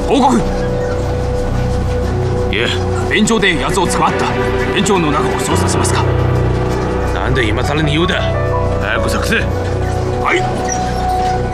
報告。いえ、便所で奴を捕まった。便所の中を捜査しますか。 なんで今更に言うだ。早く作成。 はい。